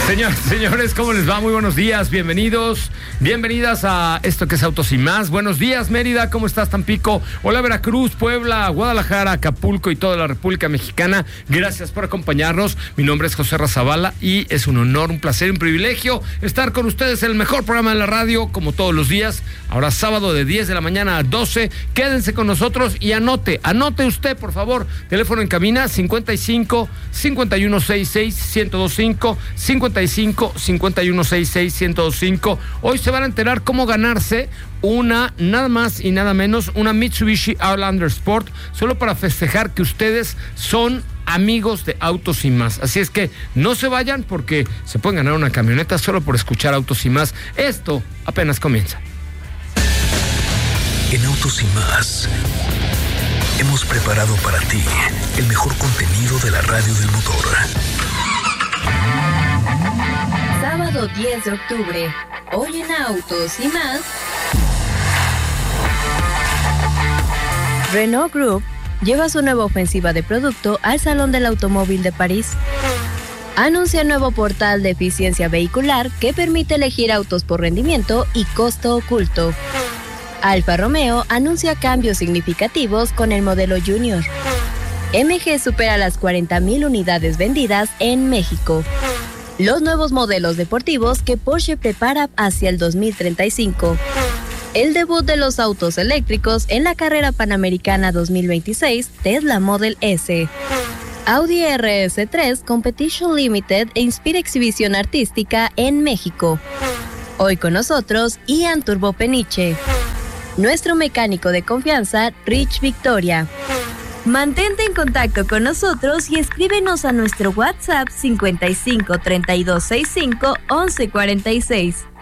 Señores, ¿cómo les va? Muy buenos días, bienvenidas a esto que es Autos y Más. Buenos días, Mérida, ¿cómo estás, Tampico? Hola, Veracruz, Puebla, Guadalajara, Acapulco y toda la República Mexicana. Gracias por acompañarnos. Mi nombre es José Razabala y es un honor, un placer, un privilegio estar con ustedes en el mejor programa de la radio, como todos los días. Ahora sábado de 10 de la mañana a 12. Quédense con nosotros y anote usted, por favor. Teléfono en cabina 55 5166 1025 55 5166 1025. Hoy se van a enterar cómo ganarse nada más y nada menos, una Mitsubishi Outlander Sport, solo para festejar que ustedes son amigos de Autos y Más. Así es que no se vayan porque se pueden ganar una camioneta solo por escuchar Autos y Más. Esto apenas comienza. En Autos y Más hemos preparado para ti el mejor contenido de la radio del motor. Sábado 10 de octubre, hoy en Autos y Más. Renault Group lleva su nueva ofensiva de producto al Salón del Automóvil de París. Anuncia el nuevo portal de eficiencia vehicular que permite elegir autos por rendimiento y costo oculto. Alfa Romeo anuncia cambios significativos con el modelo Junior. MG supera las 40,000 unidades vendidas en México. Los nuevos modelos deportivos que Porsche prepara hacia el 2035. El debut de los autos eléctricos en la carrera panamericana 2026 Tesla Model S. Audi RS3 Competition Limited e inspira exhibición artística en México. Hoy con nosotros Ian Turbo Peniche. Nuestro mecánico de confianza Rich Victoria. Mantente en contacto con nosotros y escríbenos a nuestro WhatsApp 55 32 65 11 46.